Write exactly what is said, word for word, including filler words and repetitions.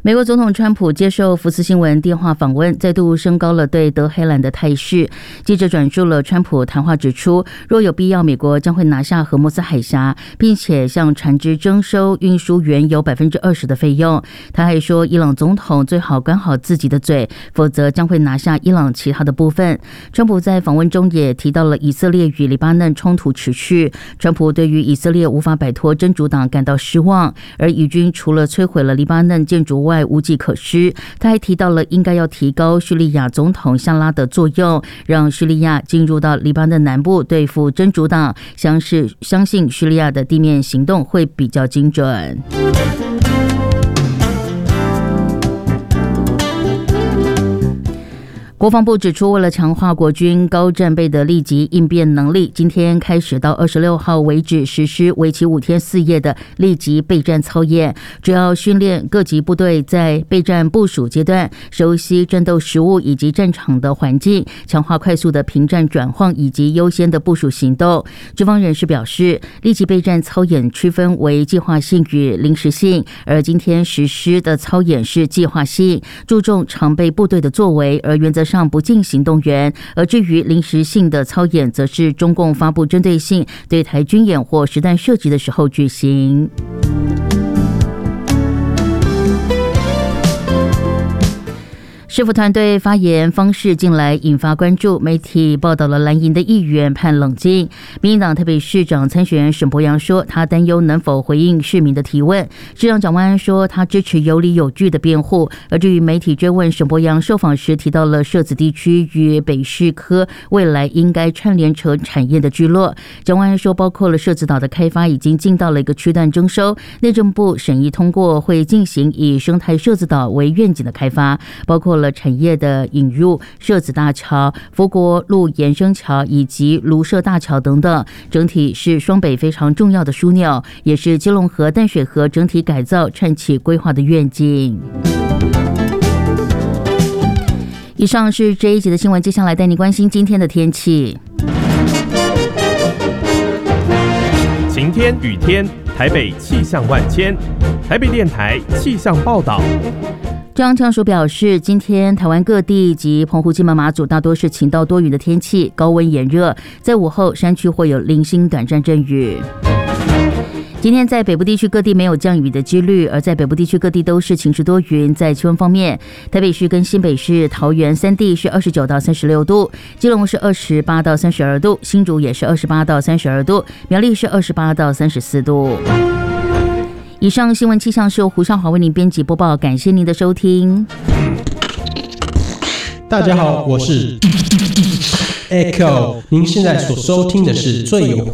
美国总统川普接受福斯新闻电话访问，再度升高了对德黑兰的态势。记者转述了川普谈话指出，若有必要，美国将会拿下荷木斯海峡，并且向船只征收运输原油百分之二十的费用。他还说，伊朗总统最好管好自己的嘴，否则将会拿下伊朗其他的部分。川普在访问中也提到了以色列与黎巴嫩冲突持续，川普对于以色列无法摆脱真主党感到失望，而以军除了摧毁了黎巴嫩建筑外无计可施。他还提到了应该要提高叙利亚总统夏拉的作用，让叙利亚进入到黎巴嫩南部对付真主党，相信相信叙利亚的地面行动会比较精准。国防部指出，为了强化国军高战备的立即应变能力，今天开始到二十六号为止实施为期五天四夜的立即备战操演，主要训练各级部队在备战部署阶段熟悉战斗实务以及战场的环境，强化快速的平战转换以及优先的部署行动。军方人士表示，立即备战操演区分为计划性与临时性，而今天实施的操演是计划性，注重常备部队的作为，而原则上不进行动员。而至于临时性的操演，则是中共发布针对性对台军演或实弹射击的时候举行。市府团队发言方式近来引发关注，媒体报道了蓝营的议员盼冷静。民进党台北市长参选人沈伯洋说，他担忧能否回应市民的提问。市长蒋万安说，他支持有理有据的辩护。而至于媒体追问沈伯洋受访时提到了社子地区与北市科未来应该串联成产业的聚落，蒋万安说，包括了社子岛的开发已经进到了一个区段征收，内政部审议通过会进行以生态社子岛为愿景的开发，包括了产业的引入、社子大桥、福国路延伸桥以及芦社大桥等等，整体是双北非常重要的枢纽，也是基隆河淡水河整体改造串起规划的愿景。以上是这一集的新闻，接下来带你关心今天的天气。 晴天、雨天，台北气象万千。台北电台气象报道。 中央气象署表示，今天台湾各地及澎湖、金门、马祖大多是晴到多云的天气，高温炎热，在午后山区会有零星短暂阵雨。今天在北部地区各地没有降雨的几率，而在北部地区各地都是晴时多云。在气温方面，台北市跟新北市、桃园三地是二十九到三十六度，基隆是二十八到三十二度，新竹也是二十八到三十二度，苗栗是二十八到三十四度。以上新闻气象是由胡少华为您编辑播报，感谢您的收听。 大家好，我是 Echo， 您现在所收听的是最有